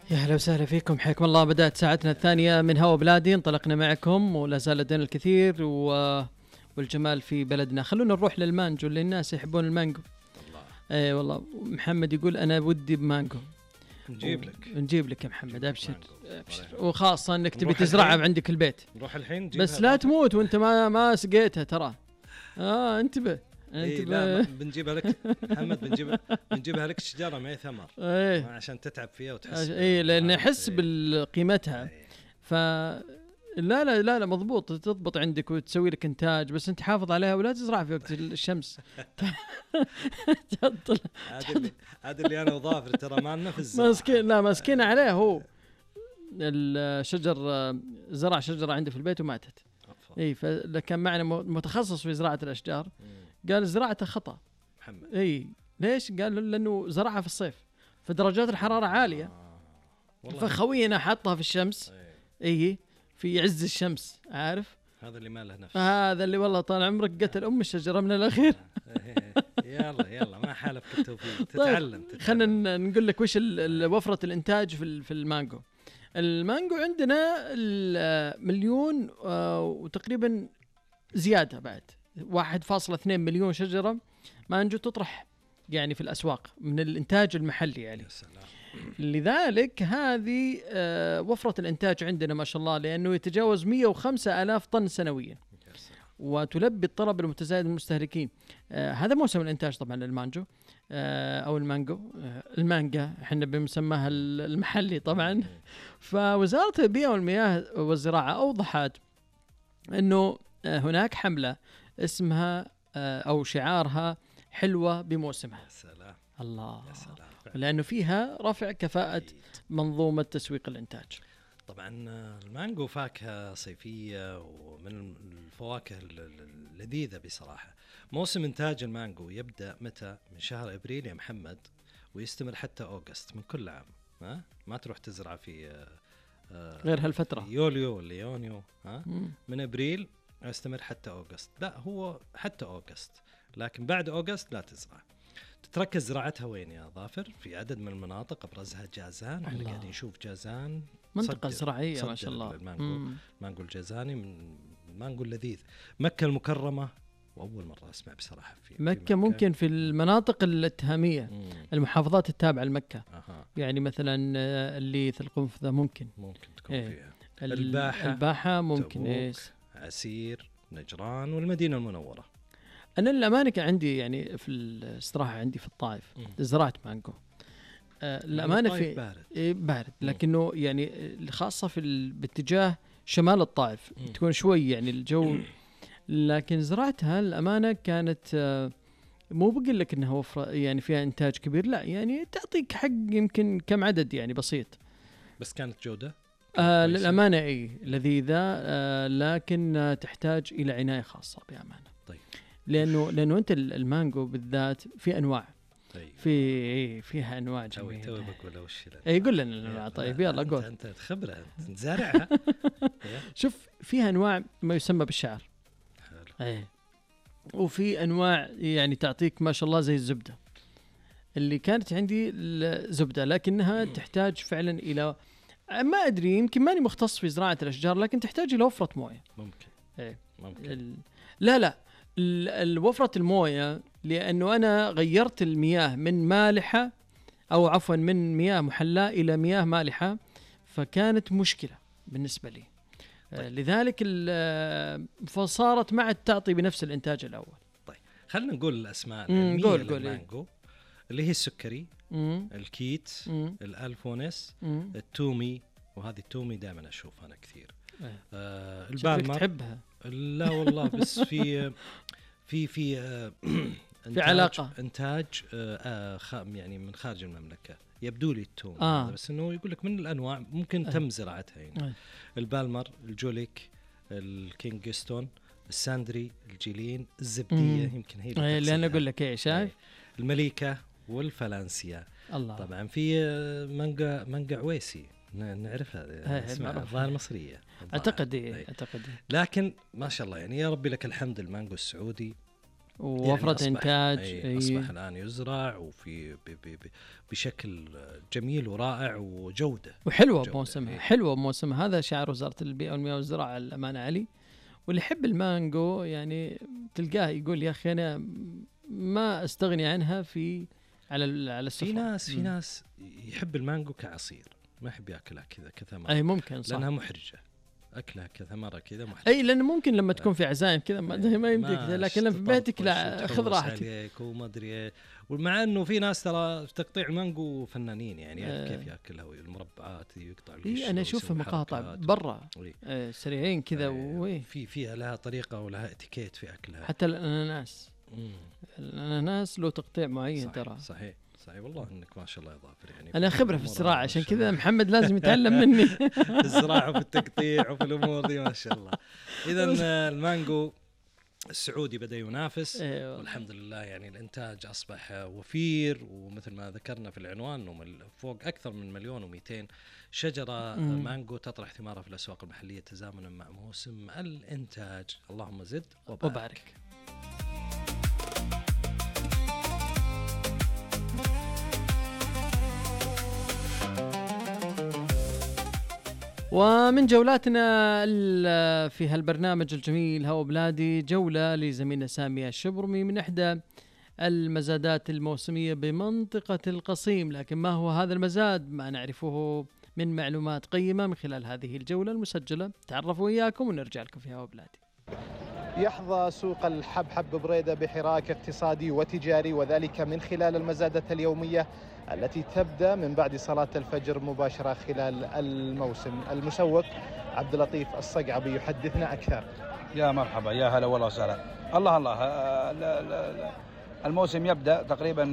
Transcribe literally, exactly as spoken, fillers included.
يا اهلا وسهلا فيكم، حياكم الله. بدأت ساعتنا الثانية من هوا بلادي، انطلقنا معكم ولا زال لدينا الكثير و... والجمال في بلدنا. خلونا نروح للمانجو اللي الناس يحبون المانجو. الله. اي والله، محمد يقول انا ودي بمانجو. نجيب لك نجيب لك يا محمد، ابشر ابشر، وخاصة انك تبي تزرعها عندك البيت. نروح الحين بس لا تموت وانت ما ما سقيتها ترى. اه انتبه إيه لا بنجيبها لك محمد، بنجيبها بنجيبها لك الشجره ما هي ثمر ايه عشان تتعب فيها وتحس ايه لان احس بقيمتها. إيه. ف لا لا لا لا مضبوط، تضبط عندك وتسوي لك انتاج، بس انت حافظ عليها ولا تزرعها في وقت الشمس. هذا اللي هذا اللي انا وظافر ترى ما لنا في الزراعه. مسكين، لا مسكين عليه. هو الشجر زرع شجره عنده في البيت وماتت. اي فكان معنا متخصص في زراعه الاشجار، قال زراعته خطأ محمد. اي ليش؟ قال لانه زرعها في الصيف فدرجات الحراره عاليه. آه. فخوينا حطها في الشمس. اي في عز الشمس، عارف هذا اللي ما له نفس، هذا اللي والله طال عمرك قتل ام الشجره من الاخير. يلا يلا ما حالف التوفيق. تتعلم, تتعلم. خلينا نقول لك وش وفره الانتاج في في المانجو. المانجو عندنا مليون وتقريبا زياده بعد واحد فاصلة اثنين مليون شجره مانجو تطرح يعني في الاسواق من الانتاج المحلي يعني. يا سلام. لذلك هذه وفرة الإنتاج عندنا ما شاء الله، لأنه يتجاوز مئة وخمسة آلاف طن سنويا، وتلبي الطلب المتزايد من المستهلكين. آه هذا موسم الإنتاج طبعا للمانجو آه أو المانجو آه المانجا احنا بنسميها المحلي طبعا. فوزارة البيئة والمياه والزراعة أوضحت أنه آه هناك حملة اسمها آه أو شعارها حلوة بموسمها. يا سلام. الله. يا سلام. لأنه فيها رفع كفاءة منظومة تسويق الإنتاج. طبعا المانجو فاكهة صيفية ومن الفواكه اللذيذة بصراحة. موسم إنتاج المانجو يبدأ متى؟ من شهر إبريل يا محمد، ويستمر حتى أوغست من كل عام. ها؟ ما تروح تزرع في غير هالفترة يوليو ولا يونيو. ها؟ من إبريل يستمر حتى أوغست. لا هو حتى أوغست، لكن بعد أوغست لا تزرع. تتركز زراعتها وين يا ظافر؟ في عدد من المناطق ابرزها جازان. احنا قاعدين نشوف جازان منطقه زراعيه ما شاء الله. المانجو مانجو الجازاني من المانجو اللذيذ. مكة المكرمة، واول مره اسمع بصراحه في مكة, في مكة ممكن في المناطق الاتهاميه، مم. المحافظات التابعه لمكة. أه. يعني مثلا اللي في القنفذة ممكن ممكن تكون ايه. فيها الباحه الباحه ممكن ايش عسير نجران والمدينه المنوره. أنا الأمانة عندي يعني في الاستراحة عندي في الطائف زرعت مانجو. آه الأمانة في بارد, إيه بارد، لكنه يعني خاصة في باتجاه شمال الطائف م. تكون شوي يعني الجو. لكن زرعتها الأمانة كانت آه مو بقول لك إنها وفرة يعني فيها إنتاج كبير، لا يعني تعطيك حق يمكن كم عدد يعني بسيط، بس كانت جودة آه للأمانة إيه لذيذة. آه لكن آه تحتاج إلى عناية خاصة بأمانة. طيب. لأنه لأنه أنت المانجو بالذات في أنواع. طيب. في فيها أنواع جميلة. توي بقول وش أي قول لنا الأنواع. طيب يلا قول. أنت أنت خبرة أنت زارعها. شوف فيها أنواع ما يسمى بالشعر. حلو. أي. وفي أنواع يعني تعطيك ما شاء الله زي الزبدة اللي كانت عندي الزبدة، لكنها تحتاج فعلا إلى ما أدري يمكن ماني مختص في زراعة الأشجار، لكن تحتاج إلى وفرة موية. ممكن. أي. ممكن. ال... لا لا الوفرة الموية، لأنه أنا غيرت المياه من مالحة أو عفوا من مياه محلاة إلى مياه مالحة، فكانت مشكلة بالنسبة لي. طيب. لذلك فصارت معت تعطي بنفس الإنتاج الأول. طيب خلنا نقول الأسماء العلمية للمانجو اللي هي السكري، مم. الكيت، مم. الألفونس، مم. التومي، وهذه التومي دائما أشوفها أنا كثير. آه البالمر تحبها؟ لا والله بس في في في آه في علاقة إنتاج آه آه يعني من خارج المملكة يبدو لي التوم. آه. بس إنه يقول لك من الأنواع ممكن آه. تم زراعتها يعني. آه. البالمر، الجوليك، الكينغستون، الساندري، الجيلين، الزبدية. مم. يمكن هي اللي, اللي أنا أقول لك إيه شايف. المليكة والفلانسيا. الله. طبعا في منقع منقع عويسي نعرفها اسمها الظاهر مصرية أعتقد إيه أعتقد. لكن ما شاء الله يعني يا ربي لك الحمد المانجو السعودي ووفرة يعني إنتاج. أي أصبح الآن يزرع وفي ب ب ب بشكل جميل ورائع وجودة وحلوة جودة. بموسمها، أي. حلوة بموسمها. هذا شعار وزارة البيئة والمياه والزراعة الأمانة علي. واللي يحب المانجو يعني تلقاه يقول يا أخي أنا ما أستغني عنها في على على السفرة. في ناس في ناس يحب المانجو كعصير، ما يحب ياكلها كذا كثمرة. أي ممكن صح. لأنها محرجة، أكلها كثمرة كذا محرجة. أي لأنه ممكن لما تكون في عزايم كذا ما ما يمديك، لكن لما في بيتك لا خذ راحتك. وما أدري، ومع إنه في ناس ترى في تقطيع المانجو فنانين يعني آه. كيف ياكلها المربعات يقطع القشر. إيه أنا أشوف مقاطع برا آه سريعين كذا آه وي. في فيها لها طريقة ولها اتيكيت في أكلها. حتى الأناناس مم. الأناناس له تقطيع معين ترى. صحيح صحيح والله انك ما شاء الله يضافر يعني. انا خبره في الزراعه عشان كذا محمد لازم يتعلم مني في الزراعه وفي التقطيع وفي الامور دي ما شاء الله. اذا المانجو السعودي بدا ينافس أيوة. والحمد لله يعني الانتاج اصبح وفير، ومثل ما ذكرنا في العنوان انه فوق اكثر من مليون ومئتين شجره مم. مانجو تطرح ثمارها في الاسواق المحليه تزامنا مع موسم الانتاج. اللهم زد وبارك, وبارك. ومن جولاتنا في هالبرنامج الجميل هوا بلادي جولة لزميلنا سامي الشبرمي من إحدى المزادات الموسمية بمنطقة القصيم. لكن ما هو هذا المزاد؟ ما نعرفه من معلومات قيمة من خلال هذه الجولة المسجلة. تعرفوا إياكم ونرجع لكم في هوا بلادي. يحظى سوق الحبحب ببريدة بحراك اقتصادي وتجاري، وذلك من خلال المزادات اليومية التي تبدأ من بعد صلاة الفجر مباشرة خلال الموسم. المسوق عبد اللطيف الصقعبي يحدثنا أكثر. يا مرحبا، يا هلا والله وسهلا. الله الله الموسم يبدأ تقريبا